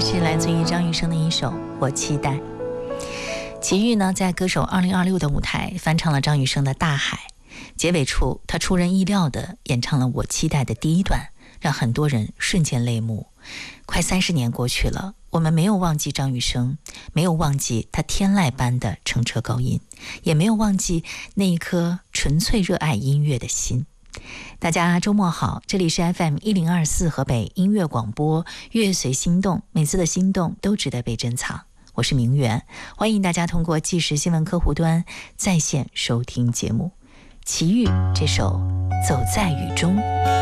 是来自于张雨生的一首《我期待》。齐豫呢，在歌手2026的舞台翻唱了张雨生的《大海》，结尾处他出人意料地演唱了《我期待》的第一段，让很多人瞬间泪目。快30年过去了，我们没有忘记张雨生，没有忘记他天籁般的澄澈高音，也没有忘记那一颗纯粹热爱音乐的心。大家周末好，这里是 FM1024 河北音乐广播，乐随心动，每次的心动都值得被珍藏。我是明媛，欢迎大家通过即时新闻客户端在线收听节目。齐豫这首《走在雨中》。